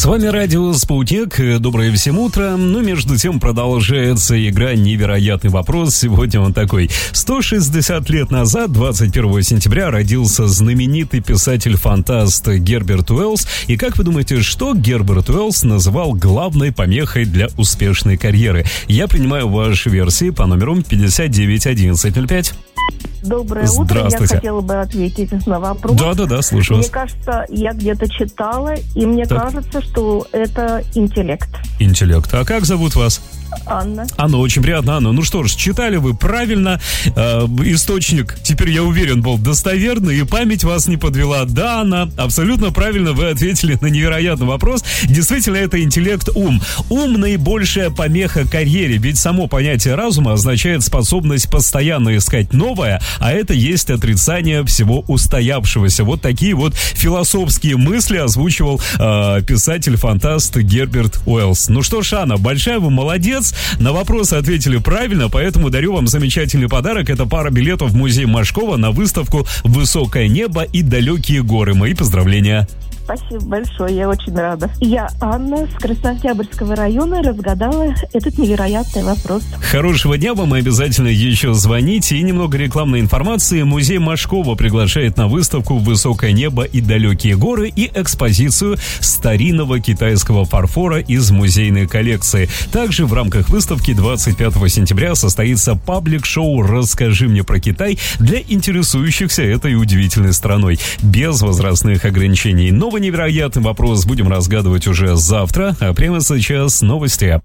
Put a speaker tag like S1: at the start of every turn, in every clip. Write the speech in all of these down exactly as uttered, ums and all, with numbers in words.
S1: вами радио «Спутник». Доброе всем утро. Но между тем продолжается игра «Невероятный вопрос». Сегодня он такой. сто шестьдесят лет назад, двадцать первого сентября, родился знаменитый писатель-фантаст Герберт Уэллс. И как вы думаете, что Герберт Уэллс называл главной помехой для успешной карьеры? Я принимаю ваши версии по номеру пятьдесят девять одиннадцать ноль пять.
S2: Доброе утро. Я хотела бы ответить на вопрос.
S1: Да-да-да, слушаю вас.
S2: Мне кажется, я где-то читала, и мне так. кажется, что это интеллект.
S1: Интеллект. А как зовут вас?
S2: Анна.
S1: Анна, очень приятно, Анна. Ну что ж, читали вы правильно. Э, источник, теперь я уверен, был достоверный, и память вас не подвела. Да, Анна, абсолютно правильно вы ответили на невероятный вопрос. Действительно, это интеллект, ум. Ум — наибольшая помеха карьере, ведь само понятие разума означает способность постоянно искать новое, а это есть отрицание всего устоявшегося. Вот такие вот философские мысли озвучивал э, писатель-фантаст Герберт Уэллс. Ну что ж, Анна, большая вы молодец. На вопросы ответили правильно, поэтому дарю вам замечательный подарок. Это пара билетов в музей Машкова на выставку «Высокое небо и далекие горы». Мои поздравления.
S2: Спасибо большое, я очень рада. Я, Анна, с Краснооктябрьского района, разгадала этот невероятный вопрос.
S1: Хорошего дня вам, и обязательно еще звоните. И немного рекламной информации. Музей Машкова приглашает на выставку «Высокое небо и далекие горы» и экспозицию старинного китайского фарфора из музейной коллекции. Также в рамках выставки двадцать пятого сентября состоится паблик-шоу «Расскажи мне про Китай» для интересующихся этой удивительной страной. Без возрастных ограничений. Новый невероятный вопрос будем разгадывать уже завтра, а прямо сейчас новости.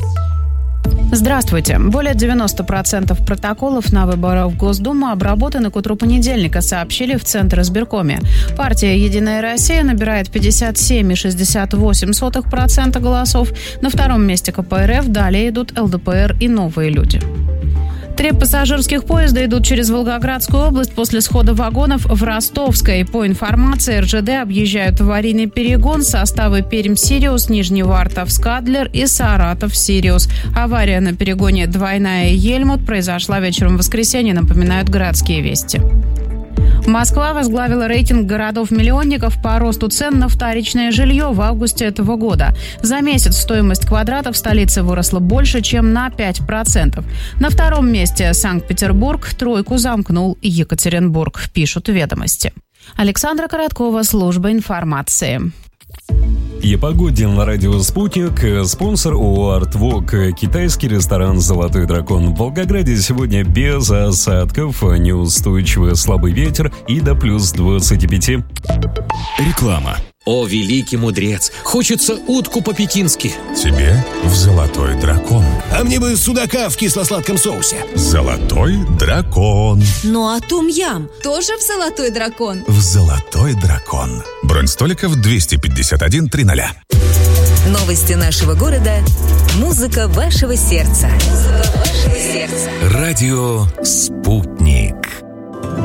S3: Здравствуйте. Более девяносто процентов протоколов на выборах в Госдуму обработаны к утру понедельника, сообщили в Центризбиркоме. Партия «Единая Россия» набирает пятьдесят семь целых шестьдесят восемь сотых процента голосов. На втором месте ка пэ эр эф, далее идут эл дэ пэ эр и «Новые люди». Три пассажирских поезда идут через Волгоградскую область после схода вагонов в Ростовской. По информации эр жэ дэ объезжают аварийный перегон составы Пермь-Сириус, Нижневартовск-Адлер и Саратов-Сириус. Авария на перегоне «Двойная Ельмут» произошла вечером в воскресенье, напоминают городские вести. Москва возглавила рейтинг городов-миллионников по росту цен на вторичное жилье в августе этого года. За месяц стоимость квадрата в столице выросла больше, чем на пять процентов. На втором месте Санкт-Петербург, тройку замкнул Екатеринбург, пишут «Ведомости». Александра Короткова, служба информации.
S1: И погоде на радио «Спутник». Спонсор ООО «Артвок». Китайский ресторан «Золотой дракон». В Волгограде сегодня без осадков, неустойчивый слабый ветер и до плюс двадцати пяти.
S4: Реклама.
S5: О, великий мудрец, хочется утку по-пекински.
S4: Тебе в «Золотой дракон».
S6: А мне бы судака в кисло-сладком соусе.
S4: «Золотой дракон».
S7: Ну а тум-ям тоже в «Золотой дракон».
S4: В «Золотой дракон». Бронь столиков двести пятьдесят один триста.
S7: Новости нашего города. Музыка вашего сердца. Музыка вашего сердца.
S4: Радио «Спутник».